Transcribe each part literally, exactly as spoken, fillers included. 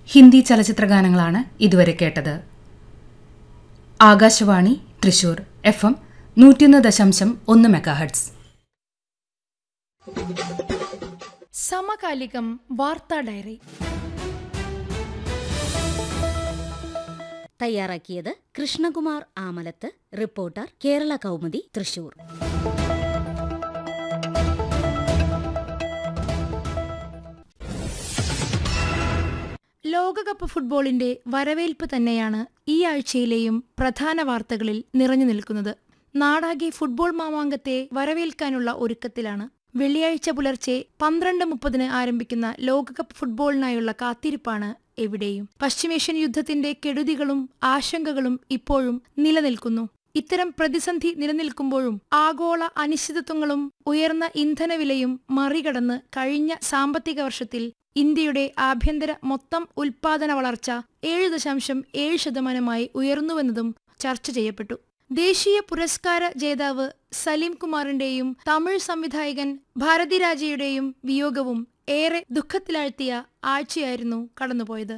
ഹിന്ദി ചലച്ചിത്രഗാനങ്ങളാണ് ഇതുവരെ കേട്ടത്. Akashvani Thrissur F M നൂറ്റിയൊന്ന് ദശാംശം ഒന്ന് മെഗാഹെർട്സ്. സമകാലികം വാർത്താ ഡയറി തയ്യാറാക്കിയത് കൃഷ്ണകുമാർ ആമലത്ത്. റിപ്പോർട്ടർ കേരള കൗമുദി തൃശൂർ. ലോകകപ്പ് ഫുട്ബോളിന്റെ വരവേൽപ്പ് തന്നെയാണ് ഈ ആഴ്ചയിലെയും പ്രധാന വാർത്തകളിൽ നിറഞ്ഞു നിൽക്കുന്നത്. നാടാകെ ഫുട്ബോൾ മാമാങ്കത്തെ വരവേൽക്കാനുള്ള ഒരുക്കത്തിലാണ്. വെള്ളിയാഴ്ച പുലർച്ചെ പന്ത്രണ്ട് മുപ്പതിന് ആരംഭിക്കുന്ന ലോകകപ്പ് ഫുട്ബോളിനായുള്ള കാത്തിരിപ്പാണ് എവിടെയും. പശ്ചിമേഷ്യൻ യുദ്ധത്തിന്റെ കെടുതികളും ആശങ്കകളും ഇപ്പോഴും നിലനിൽക്കുന്നു. ഇത്തരം പ്രതിസന്ധി നിലനിൽക്കുമ്പോഴും ആഗോള അനിശ്ചിതത്വങ്ങളും ഉയർന്ന ഇന്ധനവിലയും മറികടന്ന് കഴിഞ്ഞ സാമ്പത്തിക വർഷത്തിൽ ഇന്ത്യയുടെ ആഭ്യന്തര മൊത്തം ഉൽപാദന വളർച്ച ഏഴ് ദശാംശം ഏഴ് ശതമാനമായി ഉയർന്നുവെന്നതും ചർച്ച ചെയ്യപ്പെട്ടു. ദേശീയ പുരസ്കാര ജേതാവ് സലീം കുമാറിന്റെയും തമിഴ് സംവിധായകൻ ഭാരതിരാജയുടെയും വിയോഗവും ഏറെ ദുഃഖത്തിലാഴ്ത്തിയ ആഴ്ചയായിരുന്നു കടന്നുപോയത്.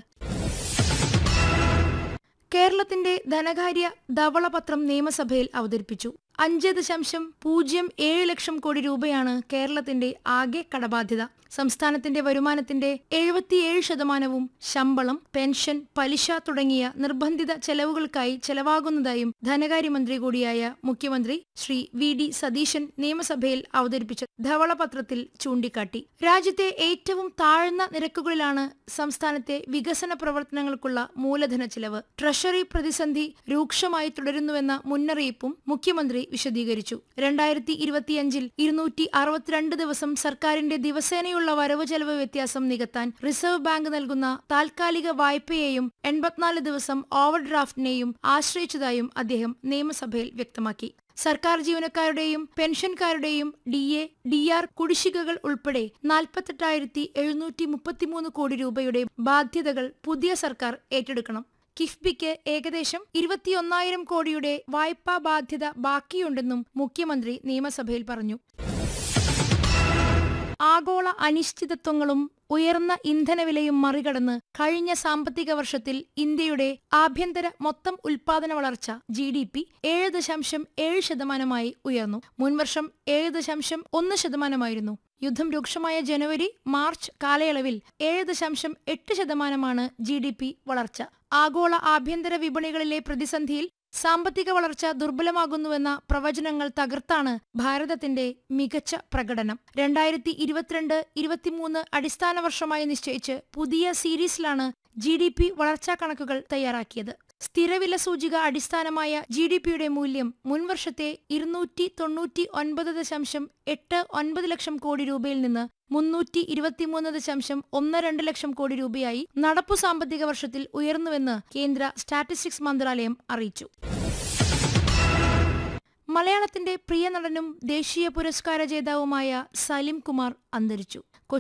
കേരളത്തിന്റെ ധനകാര്യ ധവളപത്രം നിയമസഭയിൽ അവതരിപ്പിച്ചു. അഞ്ച് ദശാംശം പൂജ്യം ഏഴ് ലക്ഷം കോടി രൂപയാണ് കേരളത്തിന്റെ ആകെ കടബാധ്യത. സംസ്ഥാനത്തിന്റെ വരുമാനത്തിന്റെ എഴുപത്തിയേഴ് ശതമാനവും ശമ്പളം, പെൻഷൻ, പലിശ തുടങ്ങിയ നിർബന്ധിത ചെലവുകൾക്കായി ചെലവാകുന്നതായും ധനകാര്യമന്ത്രി കൂടിയായ മുഖ്യമന്ത്രി ശ്രീ വി ഡി സതീശൻ നിയമസഭയിൽ അവതരിപ്പിച്ച ധവളപത്രത്തിൽ ചൂണ്ടിക്കാട്ടി. രാജ്യത്തെ ഏറ്റവും താഴ്ന്ന നിരക്കുകളിലാണ് സംസ്ഥാനത്തെ വികസന പ്രവർത്തനങ്ങൾക്കുള്ള മൂലധന ചെലവ്. ട്രഷറി പ്രതിസന്ധി രൂക്ഷമായി തുടരുന്നുവെന്ന മുന്നറിയിപ്പും മുഖ്യമന്ത്രി വിശദീകരിച്ചു. രണ്ടായിരത്തി ഇരുപത്തിയഞ്ചിൽ ഇരുന്നൂറ്റി അറുപത്തിരണ്ട് ദിവസം സർക്കാരിന്റെ ദിവസേനയുള്ള വരവ് ചെലവ് വ്യത്യാസം നികത്താൻ റിസർവ് ബാങ്ക് നൽകുന്ന താൽക്കാലിക വായ്പയെയും എൺപത്തിനാല് ദിവസം ഓവർ ഡ്രാഫ്റ്റിനെയും ആശ്രയിച്ചതായും അദ്ദേഹം നിയമസഭയിൽ വ്യക്തമാക്കി. സർക്കാർ ജീവനക്കാരുടെയും പെൻഷൻകാരുടെയും ഡി എ ഡി ആർ കുടിശ്ശികകൾ ഉൾപ്പെടെ നാൽപ്പത്തെട്ടായിരത്തി എഴുന്നൂറ്റി മുപ്പത്തിമൂന്ന് കോടി രൂപയുടെ ബാധ്യതകൾ പുതിയ സർക്കാർ ഏറ്റെടുക്കണം. കിഫ്ബിക്ക് ഏകദേശം ഇരുപത്തിയൊന്നായിരം കോടിയുടെ വായ്പാ ബാധ്യത ബാക്കിയുണ്ടെന്നും മുഖ്യമന്ത്രി നിയമസഭയിൽ പറഞ്ഞു. ആഗോള അനിശ്ചിതത്വങ്ങളും ഉയർന്ന ഇന്ധനവിലയും മറികടന്ന് കഴിഞ്ഞ സാമ്പത്തിക വർഷത്തിൽ ഇന്ത്യയുടെ ആഭ്യന്തര മൊത്തം ഉൽപാദന വളർച്ച ജി ഡി പി ഏഴ് ദശാംശം ഏഴ് ശതമാനമായി ഉയർന്നു. മുൻവർഷം ഏഴ് ദശാംശം ഒന്ന് ശതമാനമായിരുന്നു. യുദ്ധം രൂക്ഷമായ ജനുവരി മാർച്ച് കാലയളവിൽ ഏഴ് ദശാംശം എട്ട് ശതമാനമാണ് ജി ഡി പി വളർച്ച. ആഗോള ആഭ്യന്തര വിപണികളിലെ പ്രതിസന്ധിയിൽ സാമ്പത്തിക വളർച്ച ദുർബലമാകുന്നുവെന്ന പ്രവചനങ്ങൾ തകർത്താണ് ഭാരതത്തിന്റെ മികച്ച പ്രകടനം. രണ്ടായിരത്തി ഇരുപത്തിരണ്ട് ഇരുപത്തിമൂന്ന് അടിസ്ഥാന വർഷമായി നിശ്ചയിച്ച് പുതിയ സീരീസിലാണ് ജി ഡി പി വളർച്ചാ കണക്കുകൾ തയ്യാറാക്കിയത്. സ്ഥിരവില സൂചിക അടിസ്ഥാനമായ ജി ഡി പിയുടെ മൂല്യം മുൻവർഷത്തെ ഇരുന്നൂറ്റി തൊണ്ണൂറ്റി ഒൻപത് ദശാംശം എട്ട് ഒൻപത് ലക്ഷം കോടി രൂപയിൽ നിന്ന് മുന്നൂറ്റി ഇരുപത്തിമൂന്ന് ദശാംശം ഒന്ന് രണ്ട് ലക്ഷം കോടി രൂപയായി നടപ്പു സാമ്പത്തിക വർഷത്തിൽ ഉയർന്നുവെന്ന് കേന്ദ്ര സ്റ്റാറ്റിസ്റ്റിക്സ് മന്ത്രാലയം അറിയിച്ചു. മലയാളത്തിന്റെ പ്രിയ നടനും ദേശീയ പുരസ്കാര ജേതാവുമായ സലീം കുമാർ അന്തരിച്ചു.